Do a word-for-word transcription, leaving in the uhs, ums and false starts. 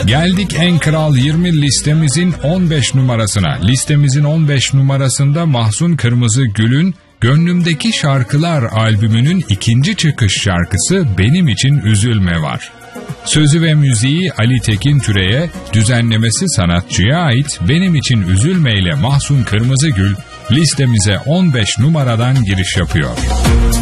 Geldik en kral yirmi listemizin on beş numarasına. Listemizin on beş numarasında Mahsun Kırmızıgül'ün Gönlümdeki Şarkılar albümünün ikinci çıkış şarkısı Benim İçin Üzülme var. Sözü ve müziği Ali Tekin Türe'ye, düzenlemesi sanatçıya ait Benim İçin Üzülme ile Mahsun Kırmızıgül listemize on beş numaradan giriş yapıyor.